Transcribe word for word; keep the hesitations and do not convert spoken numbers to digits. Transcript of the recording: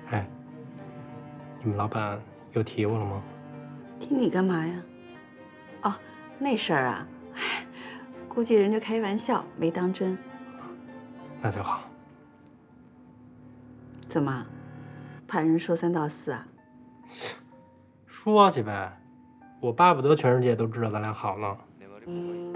哎，你们老板又提我了吗？ 提你干嘛呀？哦，那事儿啊，唉，估计人家开玩笑，没当真。 那就好。 怎么，怕人说三道四啊？ 说去呗，我巴不得全世界都知道咱俩好呢。